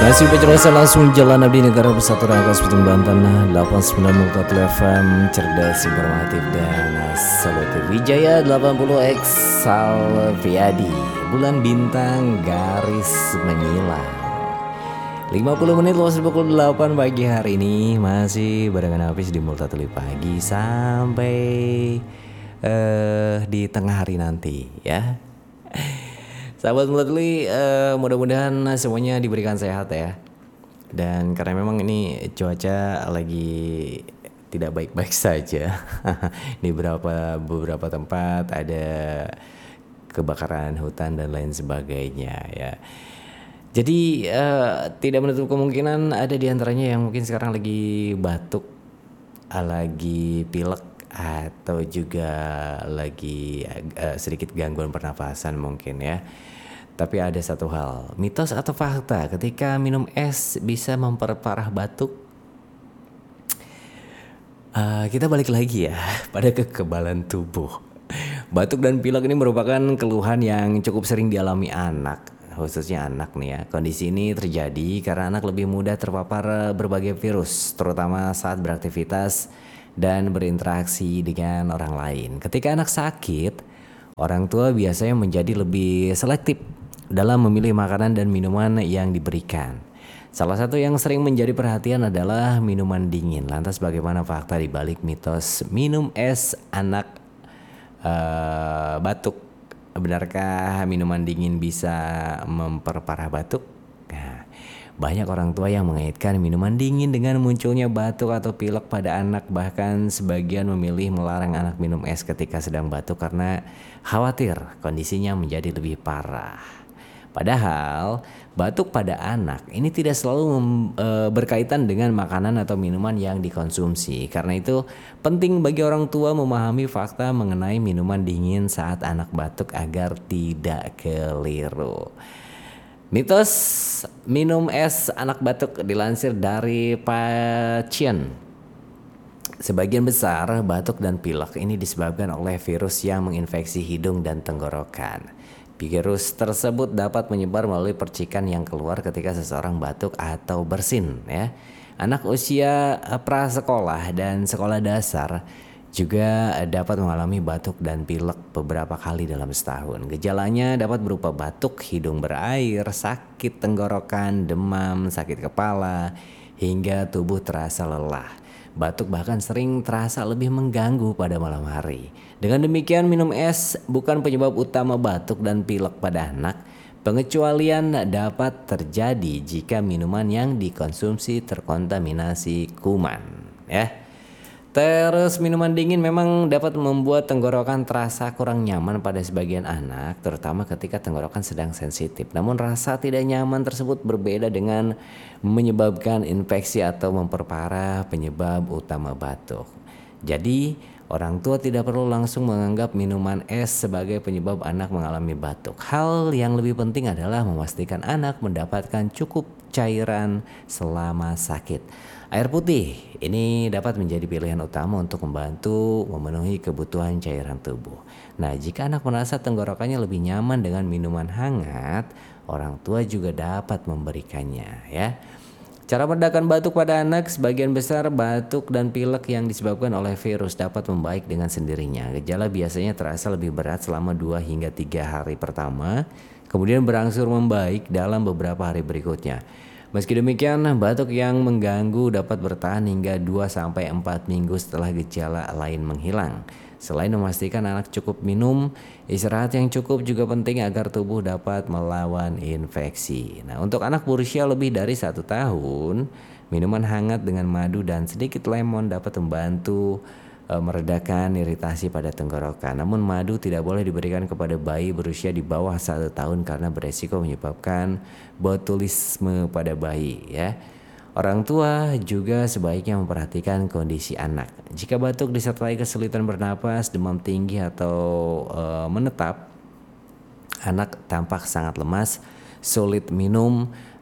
Masih penjelasan langsung Jalan Abdi Negara Bersatu Rangkas Bitung Banten 89 Multatul FM cerdas informatif dan solutif. Wijaya 80 X Salviadi Bulan Bintang Garis Menyilang. 50 menit lewat pukul 8 pagi hari ini masih barengan Hafiz di Multatul pagi sampai di tengah hari nanti ya. Sahabat Multatuli, mudah-mudahan semuanya diberikan sehat ya. Dan karena memang ini cuaca lagi tidak baik-baik saja. Di beberapa tempat ada kebakaran hutan dan lain sebagainya ya. Jadi tidak menutup kemungkinan ada di antaranya yang mungkin sekarang lagi batuk, lagi pilek, atau juga lagi sedikit gangguan pernafasan mungkin ya. Tapi ada satu hal, mitos atau fakta ketika minum es bisa memperparah batuk. Kita balik lagi ya pada kekebalan tubuh. Batuk dan pilek ini merupakan keluhan yang cukup sering dialami anak, khususnya anak nih ya. Kondisi ini terjadi karena anak lebih mudah terpapar berbagai virus, terutama saat beraktivitas dan berinteraksi dengan orang lain. Ketika anak sakit, orang tua biasanya menjadi lebih selektif dalam memilih makanan dan minuman yang diberikan. Salah satu yang sering menjadi perhatian adalah minuman dingin. Lantas bagaimana fakta di balik mitos minum es anak batuk? Benarkah minuman dingin bisa memperparah batuk? Nah, banyak orang tua yang mengaitkan minuman dingin dengan munculnya batuk atau pilek pada anak. Bahkan sebagian memilih melarang anak minum es ketika sedang batuk karena khawatir kondisinya menjadi lebih parah. Padahal batuk pada anak ini tidak selalu berkaitan dengan makanan atau minuman yang dikonsumsi. Karena itu penting bagi orang tua memahami fakta mengenai minuman dingin saat anak batuk agar tidak keliru. Mitos minum es anak batuk dilansir dari Pacien. Sebagian besar batuk dan pilek ini disebabkan oleh virus yang menginfeksi hidung dan tenggorokan. Virus tersebut dapat menyebar melalui percikan yang keluar ketika seseorang batuk atau bersin ya. Anak usia prasekolah dan sekolah dasar juga dapat mengalami batuk dan pilek beberapa kali dalam setahun. Gejalanya dapat berupa batuk, hidung berair, sakit tenggorokan, demam, sakit kepala, hingga tubuh terasa lelah. Batuk bahkan sering terasa lebih mengganggu pada malam hari. Dengan demikian minum es bukan penyebab utama batuk dan pilek pada anak. Pengecualian dapat terjadi jika minuman yang dikonsumsi terkontaminasi kuman ya. Terus minuman dingin memang dapat membuat tenggorokan terasa kurang nyaman pada sebagian anak, terutama ketika tenggorokan sedang sensitif. Namun rasa tidak nyaman tersebut berbeda dengan menyebabkan infeksi atau memperparah penyebab utama batuk. Jadi orang tua tidak perlu langsung menganggap minuman es sebagai penyebab anak mengalami batuk. Hal yang lebih penting adalah memastikan anak mendapatkan cukup cairan selama sakit. Air putih ini dapat menjadi pilihan utama untuk membantu memenuhi kebutuhan cairan tubuh. Nah, jika anak merasa tenggorokannya lebih nyaman dengan minuman hangat, orang tua juga dapat memberikannya ya. Cara meredakan batuk pada anak, sebagian besar batuk dan pilek yang disebabkan oleh virus dapat membaik dengan sendirinya. Gejala biasanya terasa lebih berat selama 2 hingga 3 hari pertama, kemudian berangsur membaik dalam beberapa hari berikutnya. Meski demikian, batuk yang mengganggu dapat bertahan hingga 2-4 minggu setelah gejala lain menghilang. Selain memastikan anak cukup minum, istirahat yang cukup juga penting agar tubuh dapat melawan infeksi. Nah, untuk anak berusia lebih dari 1 tahun, minuman hangat dengan madu dan sedikit lemon dapat membantu meredakan iritasi pada tenggorokan. Namun madu tidak boleh diberikan kepada bayi berusia di bawah 1 tahun karena beresiko menyebabkan botulisme pada bayi ya. Orang tua juga sebaiknya memperhatikan kondisi anak. Jika batuk disertai kesulitan bernapas, demam tinggi atau menetap, anak tampak sangat lemas, sulit minum,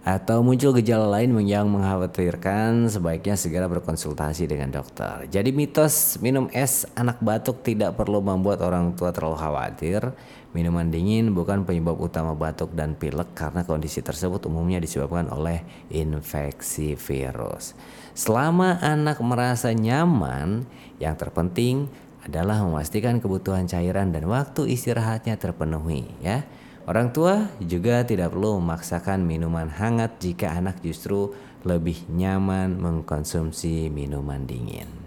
atau muncul gejala lain yang mengkhawatirkan, sebaiknya segera berkonsultasi dengan dokter. Jadi mitos minum es anak batuk tidak perlu membuat orang tua terlalu khawatir. Minuman dingin bukan penyebab utama batuk dan pilek karena kondisi tersebut umumnya disebabkan oleh infeksi virus. Selama anak merasa nyaman, yang terpenting adalah memastikan kebutuhan cairan dan waktu istirahatnya terpenuhi ya. Orang tua juga tidak perlu memaksakan minuman hangat jika anak justru lebih nyaman mengkonsumsi minuman dingin.